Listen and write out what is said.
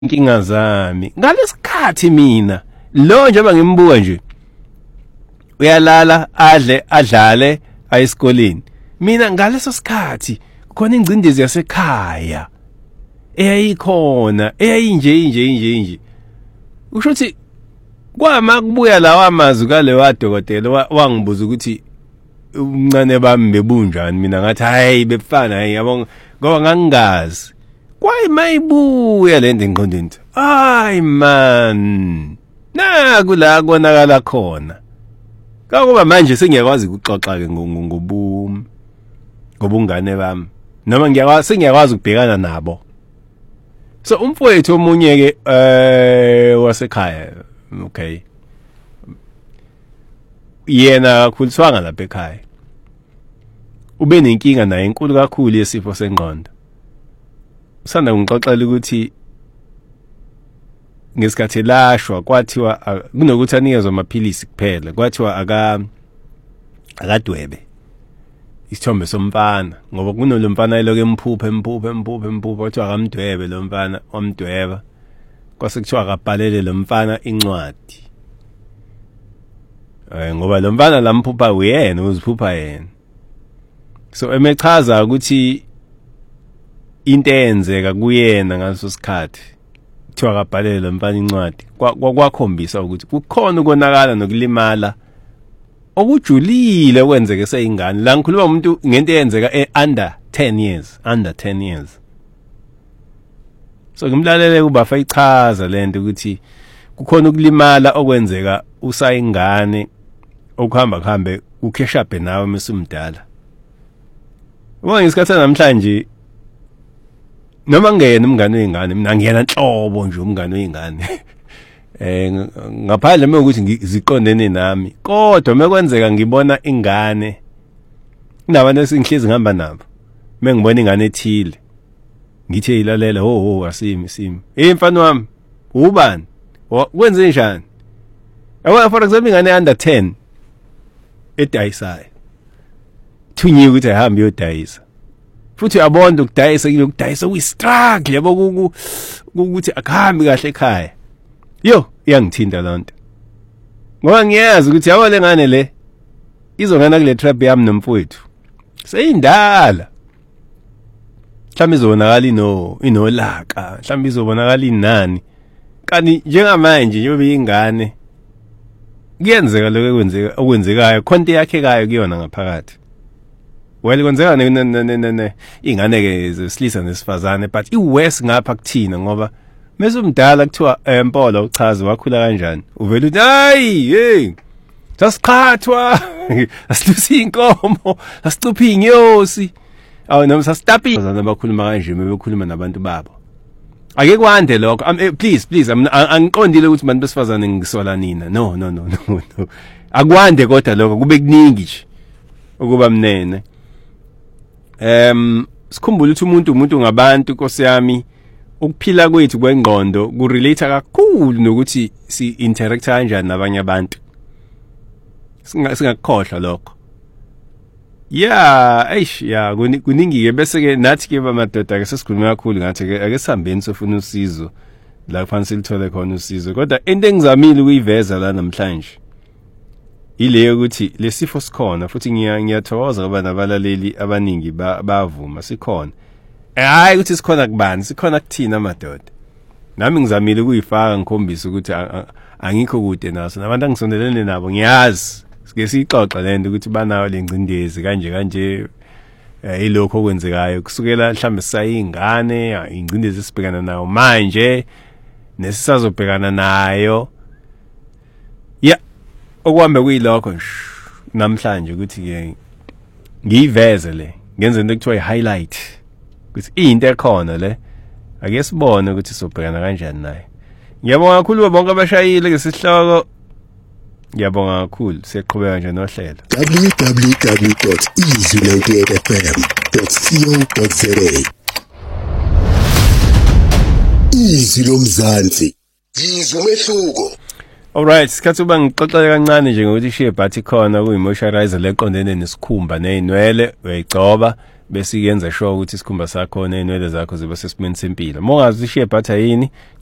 inkinga zami ngalesikhathi mina lo njengoba ngimbuka nje uyalala adlale ayesikoleni mina ngaleso sikhathi khona ingcindezi yasekhaya eyayikhona eyayinje usho ukuthi kwama kubuya lawa amazwi kale wadokotela wangibuza ukuthi umncane bami bebunjani mina ngathi hayi befana hayi yabona ngoba ngangingazi kwayi mayibuya lento engqondweni hayi man naku la konakala khona kakuba manje sengiyakwazi ukuxoxa ke ngobungane bami noma sengiyakwazi ukubhekana nabo so umfowethu omunye ke wasekhaya okay yena akakhuliswanga lapha ekhaya ube nenkinga naye enkulu kakhulu yesifo sengqondo usanda ngixoxela ukuthi ngesikhathi lashwa kwathiwa kunokuthi anikezwe amaphilisi kuphela kwathiwa akadwebe isithombe somfana ngoba kunolomfana eloke emphupha kwathiwa akamdwebe lo mfana wamdweba kwase kuthiwa akabhalele lo mfana incwadi ngoba lo mfana lamphupha uyena uziphupha yena so emechaza ukuthi into eyenzeka kuyena ngaso sikhathi kuthiwa akabhalele lo mfana incwadi kwakhombisa ukuthi kukhona ukonakala nokulimala okujulile kwenzeke seyingane la ngikhuluma umuntu ngento eyenzeka under 10 years so ngimlalele kubafa ichaza lento ukuthi kukhona ukulimala okwenzeka usayingane okuhamba ukheshabe nawe mesumdala ubona ngesikhathi namhlanje noma ngene umngane wengane mina ngiyena nhlobo nje umngane wengane ngaphandle ukuthi ziqondene nami kodwa mekwenzeka ngibona ingane kunabantu esingihlezi ngihamba nabo mengibona ingane ethile ngithi ilalele asimi mfana wami ubani wenze njani awona for example ingane under 10 edayisayo thunyiwe ukuthi ahambe yodayisa futhi uyabona ukudayisa uyi-struggle yabo ukuthi akuhambi kahle ekhaya iyangithinta lonto ngoba ngiyazi ukuthi yabo le ngane le izongena kule trap yami nomfowethu seyindala mhlawumbe izobonakala inolaka mhlawumbe izobonakala inani kanti njengamanje njengoba ingane kuyenzeka lokho okwenzekayo khonto yakhekayo kuyona ngaphakathi kwenzeka ingane ke zesilisa nesifazane but iwest ngapha kuthina ngoba mesumdala kuthiwa empolo uchaza wakhula kanjani uvela uthi hayi sasikhathwa asilusa inkomo asicupha inyosi noma sasitaphi abakhuluma kanje bekhuluma nabantu babo ake kwande lokho please angiqondile ukuthi abantu besifazane ngisola nina no akwande kodwa lokho kube kuningi nje ukuba mnene sikhumbule ukuthi umuntu ngabantu Nkosi yami ukuphila kwethu kwengqondo kurelate kakhulu nokuthi si-interact kanjani nabanye abantu singakukhohlwa lokho kuningi ke bese ke nathi ke bamadoda ke sesikhuluma kakhulu ngathi ke ake sihambeni sofuna usizo la kufanele silithole khona usizo kodwa into engizamile ukuyiveza la namhlanje ile ukuthi lesifo sikhona futhi ngiyathokoza ngoba nabalaleli abaningi bavuma sikhona hayi ukuthi sikhona kubani sikhona kuthina amadoda nami ngizamile ukuyifaka ngikhombisa ukuthi angikho kude naso nabantu angisondelene nabo ngiyazi sike sixoxa lento ukuthi banayo lengcindezi kanje ilokho okwenzekayo kusukela mhlambe sayingane ingcindezi esibhekana nayo manje nesisazobhekana nayo okuhambe kuyilokho namhlanje ukuthi ke ngiyiveze le ngenze into ekuthiwa i-highlight ukuthi into ekhona le ake sibone ukuthi sobhekana kanjani naye ngiyabonga kakhulu bonke abashayile ngesihloko ngiyabonga kakhulu siqhubeka nje nohlelo www.izwi98fm.co.za Izwi lomzansi izwi umehluko. Alright, sikhathi uba ngixoxele kancane nje ngokuthi ishiye bathi khona kuyi-moisturizer leqondene nesikhumba ney'nwele uyayigcoba bese iyenza sure ukuthi isikhumba sakho ney'nwele zakho ziba sesimeni sempilo. Mongazi ishiye bhatha yini